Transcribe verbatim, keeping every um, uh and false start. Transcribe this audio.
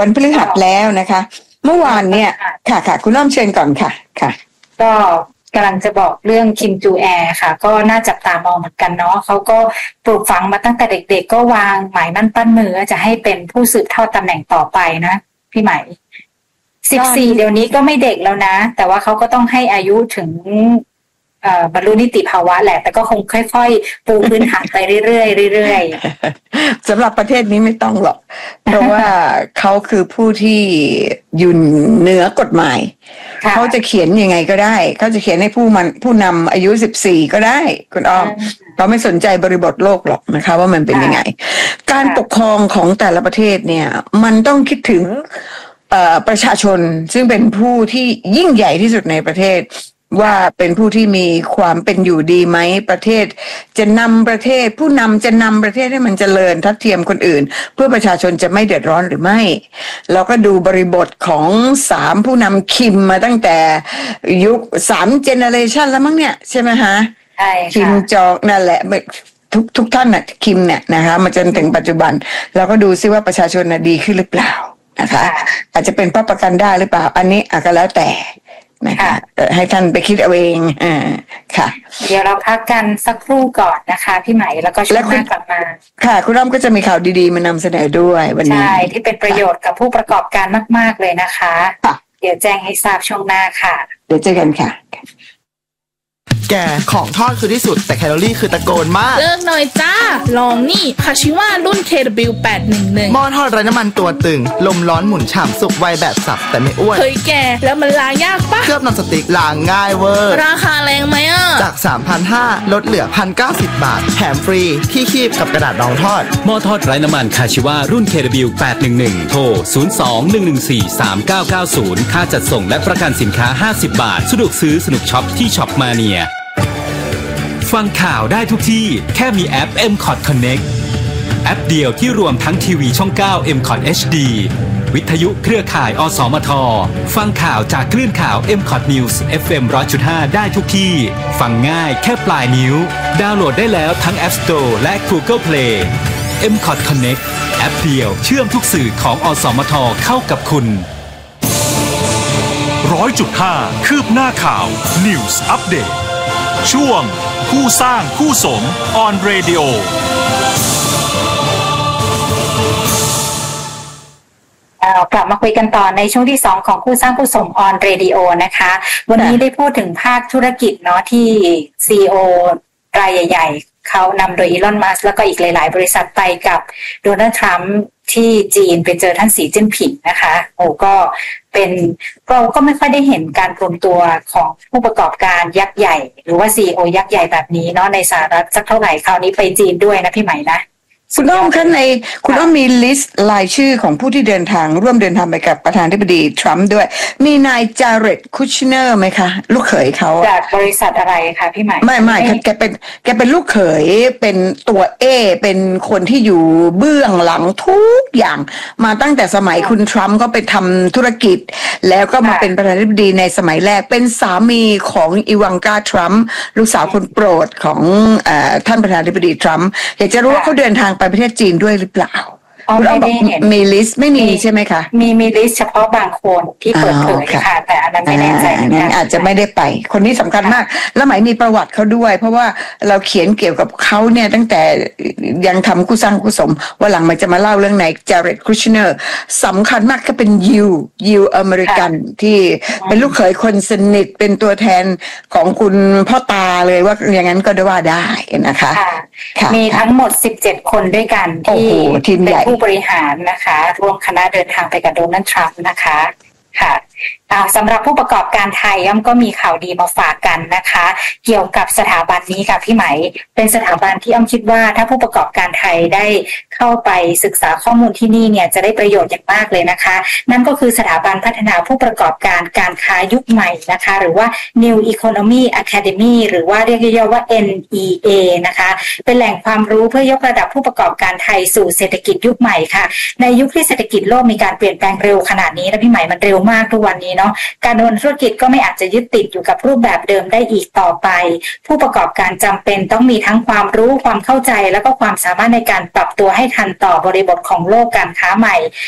วันพฤหัสแล้วนะคะเมื่อวานเนี่ยค่ะค่ะคุณอ้อมเชิญก่อนค่ะค่ะก็กำลังจะบอกเรื่องคิมจูแอค่ะก็น่าจับตามองเหมือนกันเนาะเขาก็ปลูกฝังมาตั้งแต่เด็กๆก็วางหมายมั่นปั้นมือจะให้เป็นผู้สืบทอดตำแหน่งต่อไปนะพี่ไหมสิบสี่เดี๋ยวนี้ก็ไม่เด็กแล้วนะแต่ว่าเขาก็ต้องให้อายุถึงบรรลุนิติภาวะแหละแต่ก็คงค่อยๆปูพื้นฐานไปเรื่อยๆเรื่อยๆสำหรับประเทศนี้ไม่ต้องหรอกเพราะว่าเขาคือผู้ที่อยู่เหนือกฎหมายเขาจะเขียนยังไงก็ได้เขาจะเขียนให้ผู้มันผู้นำอายุสิบสี่ก็ได้คุณอ้อมเราไม่สนใจบริบทโลกหรอกนะคะว่ามันเป็นยังไงการปกครองของแต่ละประเทศเนี่ยมันต้องคิดถึงประชาชนซึ่งเป็นผู้ที่ยิ่งใหญ่ที่สุดในประเทศว่าเป็นผู้ที่มีความเป็นอยู่ดีไหมประเทศจะนำประเทศผู้นำจะนำประเทศให้มันเจริญทัดเทียมคนอื่นเพื่อประชาชนจะไม่เดือดร้อนหรือไม่เราก็ดูบริบทของสามผู้นำคิมมาตั้งแต่ยุคสามเจเนอเรชันแล้วมั้งเนี่ยใช่ไหมฮะใช่ค่ะคิมจองนั่นแหละทุกทุกท่านน่ะคิมเนี่ยนะคะมาจนถึงปัจจุบันเราก็ดูซิว่าประชาชนน่ะดีขึ้นหรือเปล่านะคะอาจจะเป็นเพราะประกันได้หรือเปล่าอันนี้อาจจะแล้วแต่นะคะให้ท่านไปคิดเอาเองอ่าค่ะเดี๋ยวเราพักกันสักครู่ก่อนนะคะพี่ไหมแล้วก็ช่วงหน้ากลับมาค่ะคุณอ้อมก็จะมีข่าวดีๆมานำเสนอด้วยวันนี้ใช่ที่เป็นประโยชน์กับผู้ประกอบการมากๆเลยนะคะเดี๋ยวแจ้งให้ทราบช่วงหน้าค่ะเดี๋ยวเจอกันค่ะแกของทอดคือที่สุดแต่แคลอรี่คือตะโกนมากเลิกหน่อยจ้าลองนี่คาชิว่ารุ่น เค ดับเบิลยู แปดหนึ่งหนึ่งหม้อทอดไร้น้ำมันตัวตึงลมร้อนหมุนฉ่ำสุกไวแบบสับแต่ไม่อ้วนเฮ้ยแกแล้วมันล้างยากปะเคลือบนอนสติ๊กล้างง่ายเวอร์ราคาแรงไหมอ่ะจาก สามพันห้าร้อย ลดเหลือ หนึ่งพันเก้าสิบ บาทแถมฟรีที่คีบกับกระดาษรองทอดหม้อทอดไร้น้ำมันคาชิว่ารุ่น เค ดับเบิลยู แปดหนึ่งหนึ่ง โทรศูนย์ สอง หนึ่ง หนึ่ง สี่ สาม เก้า เก้า ศูนย์ค่าจัดส่งและประกันสินค้าห้าสิบบาทสะดวกซื้อสนุกช็อปที่ช็อปมาเนียฟังข่าวได้ทุกที่แค่มีแอป เอ็ม คอท Connect แอปเดียวที่รวมทั้งทีวีช่อง เก้า เอ็ม คอท เอช ดี วิทยุเครือข่าย อสมท ฟังข่าวจากคลื่นข่าว เอ็ม คอท News เอฟ เอ็ม หนึ่งร้อยจุดห้า ได้ทุกที่ฟังง่ายแค่ปลายนิ้วดาวน์โหลดได้แล้วทั้ง App Store และ Google Play เอ็ม คอท Connect แอปเดียวเชื่อมทุกสื่อของอสมทเข้ากับคุณร้อยจุดห้า คืบหน้าข่าว News Update ช่วงผู้สร้างผู้สม on radio กลับมาคุยกันต่อในช่วงที่สองของคู่สร้างคู่สมออนเรดิโอนะคะวันนี้ได้พูดถึงภาคธุรกิจเนาะที่ ซี อี โอ รายใหญ่ๆเขานำโดยอีลอนมัสก์แล้วก็อีกหลายๆบริษัทไปกับโดนัลด์ทรัมป์ที่จีนไปเจอท่านสีจิ้นผิงนะคะโอ้ก็เป็นเราก็ไม่ค่อยได้เห็นการรวมตัวของผู้ประกอบการยักษ์ใหญ่หรือว่า ซี อี โอ ยักษ์ใหญ่แบบนี้เนาะในสหรัฐสักเท่าไหร่คราวนี้ไปจีนด้วยนะพี่ไหมนะคุณอ้อมคะในคุณอ้อมมีลิสต์รายชื่อของผู้ที่เดินทางร่วมเดินทางไปกับประธานาธิบดีทรัมป์ด้วยมีนายจาเร็ดคุชเนอร์ไหมคะลูกเขยเขาจากบริษัทอะไรคะพี่หมายไม่ไม่แกเป็นแกเป็นลูกเขยเป็นตัวเอเป็นคนที่อยู่เบื้องหลังทุกอย่างมาตั้งแต่สมัยคุณทรัมป์ก็ไปทำธุรกิจแล้วก็มาเป็นประธานาธิบดีในสมัยแรกเป็นสามีของอีวานกาทรัมป์ลูกสาวคนโปรดของเอ่อท่านประธานาธิบดีทรัมป์อยากจะรู้ว่าเขาเดินทางไปประเทศจีนด้วยหรือเปล่าคุณอ้อมบอกมีลิสต์ไม่มีใช่ไหมคะมีมีลิสต์เฉพาะบางคนที่เปิดเผยค่ะแต่อันนั้นไม่แน่ใจงั้นอาจจะไม่ได้ไปคนนี้สำคัญมากแล้วหมายมีประวัติเขาด้วยเพราะว่าเราเขียนเกี่ยวกับเขาเนี่ยตั้งแต่ยังทำคู่สร้างคู่สมว่าหลังมันจะมาเล่าเรื่องไหนจาเร็ดคุชเนอร์สำคัญมากก็เป็นยิวยิวอเมริกันที่เป็นลูกเขยคนสนิทเป็นตัวแทนของคุณพ่อตาเลยว่าอย่างนั้นก็ได้ว่าได้นะคะมีทั้งหมดสิบเจ็ดคนด้วยกันที่เป็นผู้บริหารนะคะร่วมคณะเดินทางไปกับโดนัลด์ทรัมป์นะคะค่ะสำหรับผู้ประกอบการไทยย่อมก็มีข่าวดีมาฝากกันนะคะเกี่ยวกับสถาบันนี้ค่ะพี่ไหมเป็นสถาบันที่อ้อมคิดว่าถ้าผู้ประกอบการไทยได้เข้าไปศึกษาข้อมูลที่นี่เนี่ยจะได้ประโยชน์อย่างมากเลยนะคะนั่นก็คือสถาบันพัฒนาผู้ประกอบการการค้ายุคใหม่นะคะหรือว่า New Economy Academy หรือว่าเรียกย่อๆว่า เอ็น อี เอ นะคะเป็นแหล่งความรู้เพื่อยกระดับผู้ประกอบการไทยสู่เศรษฐกิจยุคใหม่ค่ะในยุคที่เศรษฐกิจโลกมีการเปลี่ยนแปลงเร็วขนาดนี้นะพี่ไหมมันเร็วมากทุกวันนี้เนาะการดำเนินธุรกิจก็ไม่อาจจะยึดติดอยู่กับรูปแบบเดิมได้อีกต่อไปผู้ประกอบการจำเป็นต้องมีทั้งความรู้ความเข้าใจและก็ความสามารถในการปรับตัวให้ทันต่อบริบทของโลกการค้าใหม่